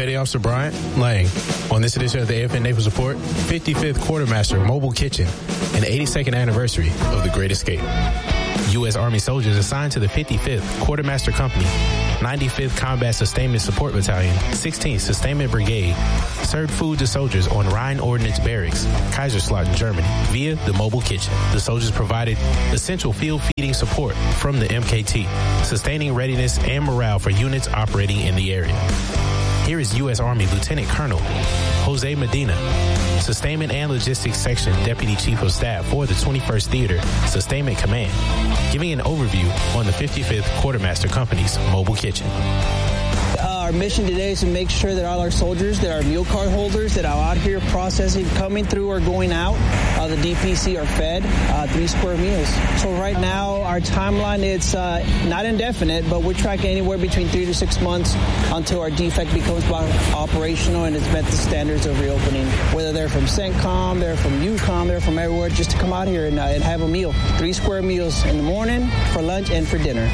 Petty Officer Bryant Lang. On this edition of the AFN Naples Report, 55th Quartermaster Mobile Kitchen and 82nd anniversary of the Great Escape. U.S. Army soldiers assigned to the 55th Quartermaster Company, 95th Combat Sustainment Support Battalion, 16th Sustainment Brigade, served food to soldiers on Rhine Ordnance Barracks, Kaiserslautern, Germany, via the Mobile Kitchen. The soldiers provided essential field feeding support from the MKT, sustaining readiness and morale for units operating in the area. Here is U.S. Army Lieutenant Colonel Jose Medina, Sustainment and Logistics Section Deputy Chief of Staff for the 21st Theater Sustainment Command, giving an overview on the 55th Quartermaster Company's Mobile Kitchen. Our mission today is to make sure that all our soldiers, that our meal card holders that are out here processing, coming through or going out, the DPC are fed 3 square meals. So right now, our timeline, it's not indefinite, but we're tracking anywhere between 3 to 6 months until our defect becomes operational and it's met the standards of reopening. Whether they're from CENTCOM, they're from UCOM, they're from everywhere, just to come out here and have a meal. 3 square meals in the morning, for lunch, and for dinner.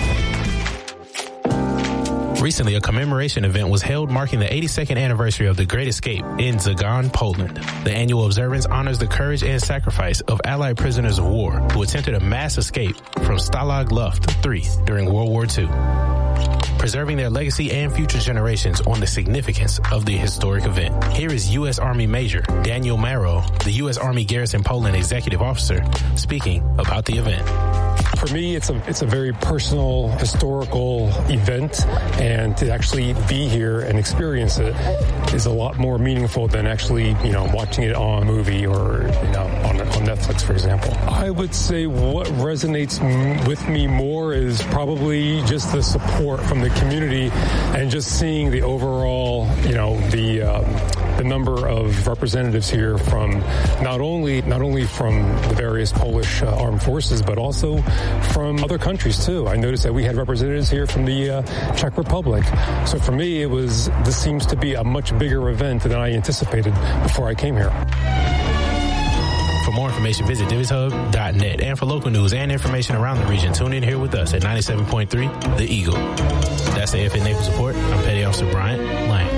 Recently, a commemoration event was held marking the 82nd anniversary of the Great Escape in Zagan, Poland. The annual observance honors the courage and sacrifice of Allied prisoners of war who attempted a mass escape from Stalag Luft III during World War II, preserving their legacy and future generations on the significance of the historic event. Here is U.S. Army Major Daniel Marrow, the U.S. Army Garrison Poland Executive Officer, speaking about the event. For me, it's a very personal, historical event, and to actually be here and experience it is a lot more meaningful than actually, watching it on a movie or, on Netflix, for example. I would say what resonates with me more is probably just the support from the community and just seeing the overall, the number of representatives here from not only from the various Polish armed forces, but also from other countries too. I noticed that we had representatives here from the Czech Republic. So for me, this seems to be a much bigger event than I anticipated before I came here. For more information, visit DivonsHub.net. And for local news and information around the region, tune in here with us at 97.3 The Eagle. That's the AFN Naples Report. I'm Petty Officer Bryant Lang.